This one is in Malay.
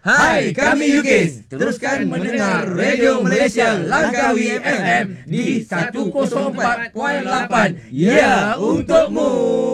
Hai, kami UKIS. Teruskan mendengar Radio Malaysia Langkawi FM di 104.8. Ya, untukmu.